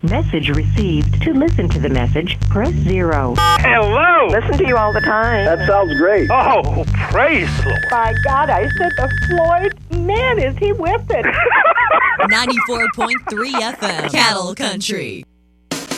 Message received. To listen to the message, press 0. Hello! Listen to you all the time. That sounds great. Oh, praise the Lord. My God, I said to Floyd, man, is he whipping. 94.3 FM, Cattle Country.